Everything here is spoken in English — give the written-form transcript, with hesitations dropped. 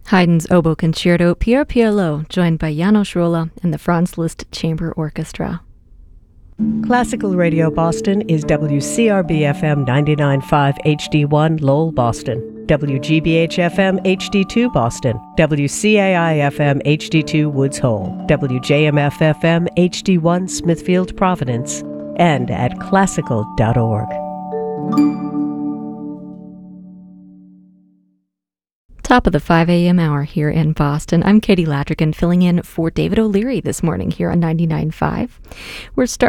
Haydn's Oboe Concerto, Pierre Pierlot, joined by János Róla and the Franz Liszt Chamber Orchestra. Classical Radio Boston is WCRB-FM 99.5 HD1 Lowell, Boston, WGBH-FM HD2 Boston, WCAI-FM HD2 Woods Hole, WJMF-FM HD1 Smithfield, Providence, and at classical.org. Top of the 5 a.m. hour here in Boston. I'm Katie Ladrigan, filling in for David O'Leary this morning here on 99.5. We're starting